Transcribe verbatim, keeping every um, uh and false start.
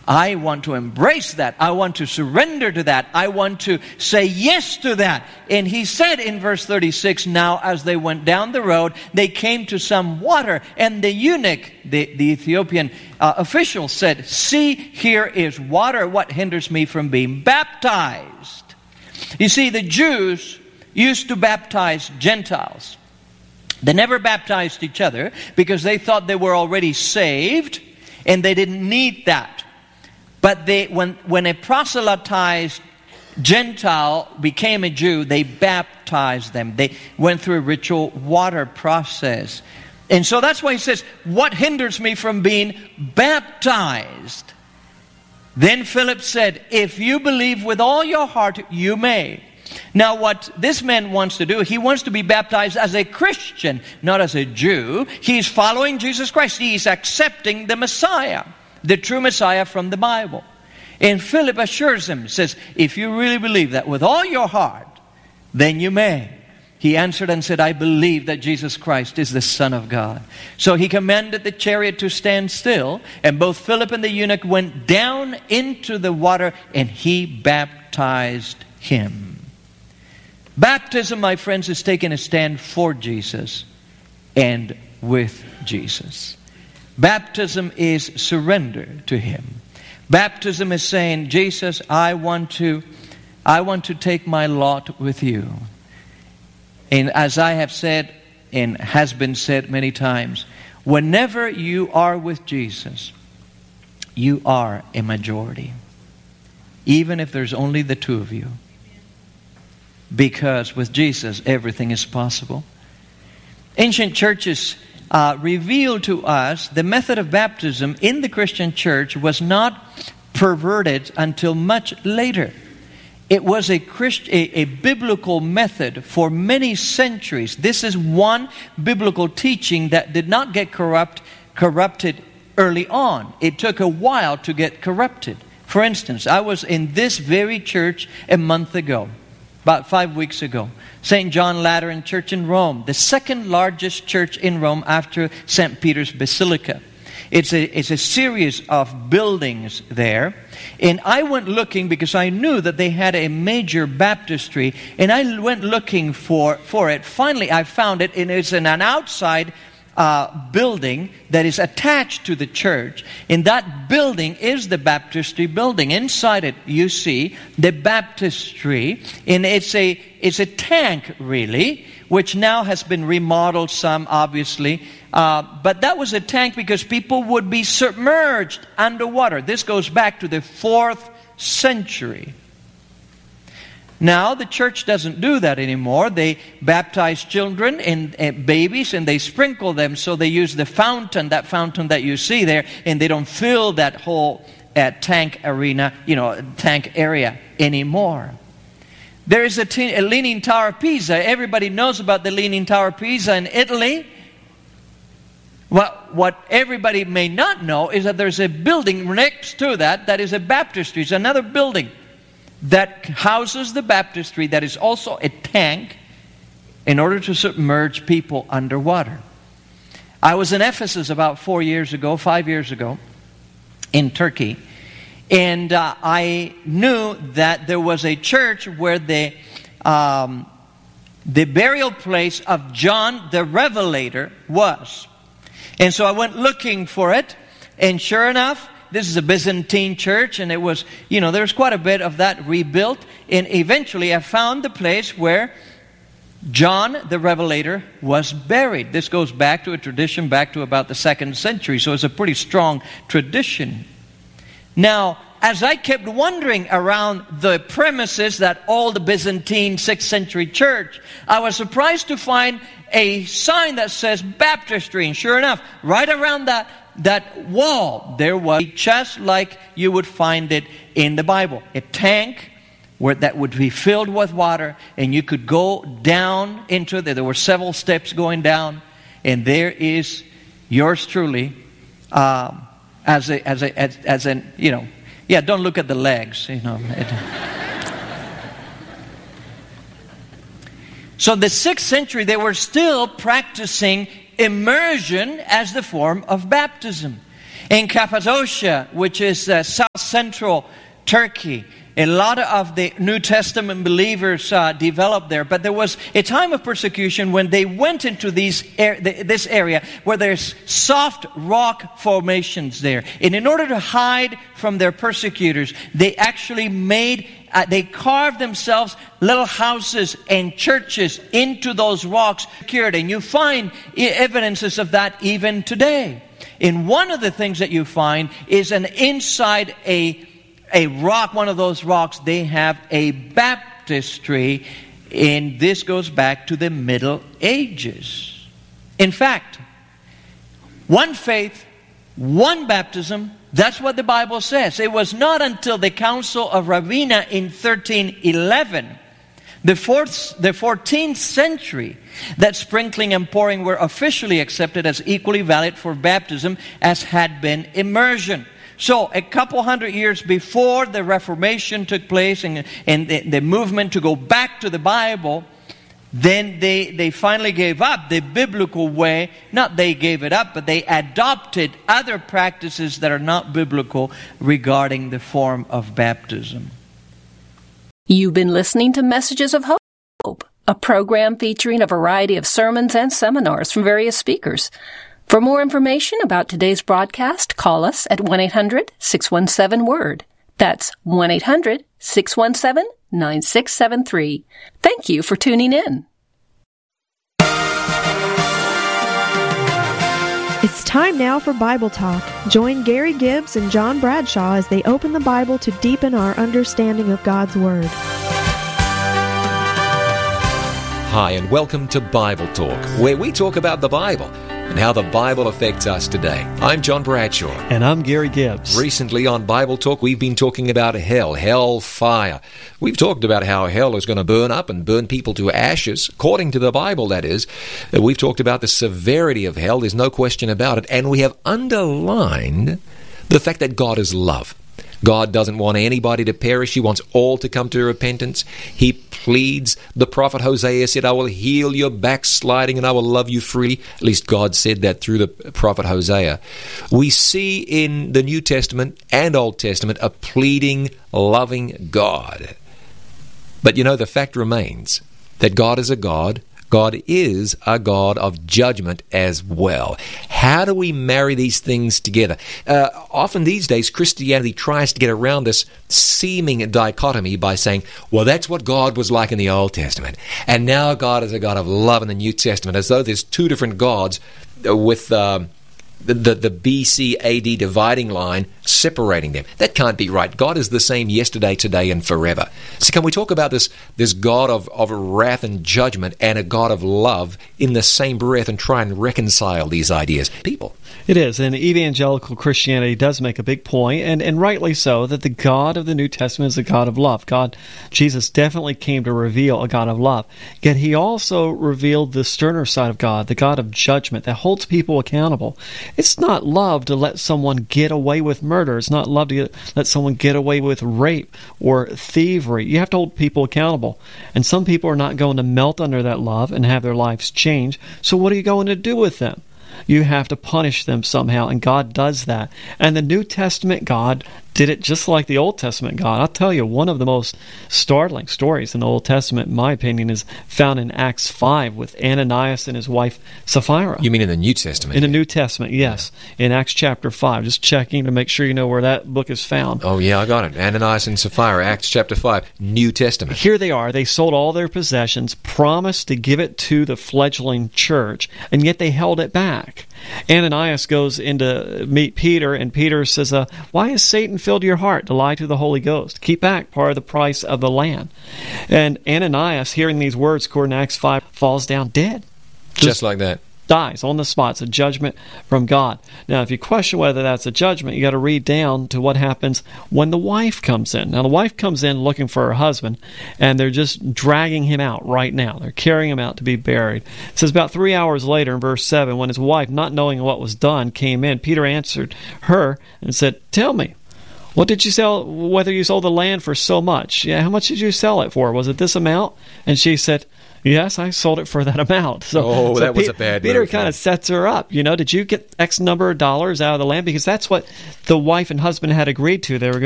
I want to embrace that. I want to surrender to that. I want to say yes to that. And he said in verse thirty-six, now as they went down the road, they came to some water. And the eunuch, the, the Ethiopian uh, official said, see, here is water. What hinders me from being baptized? You see, the Jews used to baptize Gentiles. They never baptized each other because they thought they were already saved and they didn't need that. But they, when, when a proselytized Gentile became a Jew, they baptized them. They went through a ritual water process. And so that's why he says, what hinders me from being baptized? Then Philip said, if you believe with all your heart, you may. Now what this man wants to do, he wants to be baptized as a Christian, not as a Jew. He's following Jesus Christ. He's accepting the Messiah, the true Messiah from the Bible. And Philip assures him, says, if you really believe that with all your heart, then you may. He answered and said, I believe that Jesus Christ is the Son of God. So he commanded the chariot to stand still, and both Philip and the eunuch went down into the water, and he baptized him. Baptism, my friends, is taking a stand for Jesus and with Jesus. Baptism is surrender to Him. Baptism is saying, Jesus, I want to, I want to take my lot with you. And as I have said, and has been said many times, whenever you are with Jesus, you are a majority. Even if there's only the two of you. Because with Jesus, everything is possible. Ancient churches uh, revealed to us the method of baptism in the Christian church was not perverted until much later. It was a, Christ, a, a biblical method for many centuries. This is one biblical teaching that did not get corrupt, corrupted early on. It took a while to get corrupted. For instance, I was in this very church a month ago. About five weeks ago, Saint John Lateran Church in Rome, the second largest church in Rome after Saint Peter's Basilica. It's a, it's a series of buildings there. And I went looking because I knew that they had a major baptistry. And I went looking for, for it. Finally, I found it. And it's in an outside Uh, building that is attached to the church. And that building is the baptistry building. Inside it, you see the baptistry, and it's a it's a tank really, which now has been remodeled some, obviously. Uh, but that was a tank because people would be submerged underwater. This goes back to the fourth century. Now, the church doesn't do that anymore. They baptize children and, and babies, and they sprinkle them. So they use the fountain, that fountain that you see there, and they don't fill that whole uh, tank arena, you know, tank area anymore. There is a, t- a Leaning Tower of Pisa. Everybody knows about the Leaning Tower of Pisa in Italy. Well, what everybody may not know is that there's a building next to that that is a baptistry. It's another building that houses the baptistry that is also a tank in order to submerge people underwater. I was in Ephesus about four years ago, five years ago, in Turkey. And uh, I knew that there was a church where the, um, the burial place of John the Revelator was. And so I went looking for it, and sure enough, this is a Byzantine church, and it was, you know, there's quite a bit of that rebuilt. And eventually I found the place where John the Revelator was buried. This goes back to a tradition back to about the second century, so it's a pretty strong tradition. Now, as I kept wandering around the premises that all the Byzantine sixth century church, I was surprised to find a sign that says baptistry. And sure enough, right around that That wall, there was just like you would find it in the Bible. A tank where that would be filled with water, and you could go down into it. There were several steps going down, and there is yours truly, um, as a as a as, as an you know, yeah. Don't look at the legs, you know. It, so the sixth century, they were still practicing immersion as the form of baptism. In Cappadocia, which is uh, south-central Turkey, a lot of the New Testament believers uh, developed there. But there was a time of persecution when they went into these er- this area where there's soft rock formations there. And in order to hide from their persecutors, they actually made, uh, they carved themselves little houses and churches into those rocks. And you find evidences of that even today. And one of the things that you find is an inside a A rock, one of those rocks, they have a baptistry, and this goes back to the Middle Ages. In fact, one faith, one baptism, that's what the Bible says. It was not until the Council of Ravenna in thirteen eleven, the fourth, the fourteenth century, that sprinkling and pouring were officially accepted as equally valid for baptism as had been immersion. So a couple hundred years before the Reformation took place and, and the, the movement to go back to the Bible, then they, they finally gave up the biblical way. Not they gave it up, but they adopted other practices that are not biblical regarding the form of baptism. You've been listening to Messages of Hope, a program featuring a variety of sermons and seminars from various speakers. For more information about today's broadcast, call us at one eight hundred six one seven word. That's one eight hundred six one seven nine six seven three. Thank you for tuning in. It's time now for Bible Talk. Join Gary Gibbs and John Bradshaw as they open the Bible to deepen our understanding of God's Word. Hi, and welcome to Bible Talk, where we talk about the Bible and how the Bible affects us today. I'm John Bradshaw. And I'm Gary Gibbs. Recently on Bible Talk, we've been talking about hell, hell fire. We've talked about how hell is going to burn up and burn people to ashes, according to the Bible, that is. We've talked about the severity of hell, there's no question about it, and we have underlined the fact that God is love. God doesn't want anybody to perish. He wants all to come to repentance. He pleads. The prophet Hosea said, I will heal your backsliding and I will love you freely. At least God said that through the prophet Hosea. We see in the New Testament and Old Testament a pleading, loving God. But you know, the fact remains that God is a God. God is a God of judgment as well. How do we marry these things together? Uh, often these days, Christianity tries to get around this seeming dichotomy by saying, well, that's what God was like in the Old Testament. And now God is a God of love in the New Testament, as though there's two different gods with uh, the, the, the B C A D dividing line separating them. That can't be right. God is the same yesterday, today, and forever. So can we talk about this, this God of, of wrath and judgment and a God of love in the same breath and try and reconcile these ideas? People. It is, and evangelical Christianity does make a big point, and, and rightly so, that the God of the New Testament is a God of love. God, Jesus definitely came to reveal a God of love. Yet He also revealed the sterner side of God, the God of judgment that holds people accountable. It's not love to let someone get away with murder. It's not love to get, let someone get away with rape or thievery. You have to hold people accountable. And some people are not going to melt under that love and have their lives change. So what are you going to do with them? You have to punish them somehow, and God does that. And the New Testament God did it just like the Old Testament God. I'll tell you, one of the most startling stories in the Old Testament, in my opinion, is found in Acts five with Ananias and his wife Sapphira. You mean in the New Testament? In the New Testament, yes. Yeah. In Acts chapter five. Just checking to make sure you know where that book is found. Oh, yeah, I got it. Ananias and Sapphira, Acts chapter five, New Testament. Here they are. They sold all their possessions, promised to give it to the fledgling church, and yet they held it back. Ananias goes in to meet Peter, and Peter says, uh, why has Satan filled your heart to lie to the Holy Ghost? Keep back part of the price of the land. And Ananias, hearing these words, according to Acts five, falls down dead. Just, Just like that. Dies on the spot. It's a judgment from God. Now, if you question whether that's a judgment, you got to read down to what happens when the wife comes in. Now, the wife comes in looking for her husband, and they're just dragging him out right now. They're carrying him out to be buried. It says about three hours later in verse seven, when his wife, not knowing what was done, came in, Peter answered her and said, tell me, what did you sell, whether you sold the land for so much? Yeah, how much did you sell it for? Was it this amount? And she said, Yes, I sold it for that amount. So, oh, so that was Pe- a bad Peter move, kind huh? of sets her up. You know, did you get X number of dollars out of the land? Because that's what the wife and husband had agreed to. They were going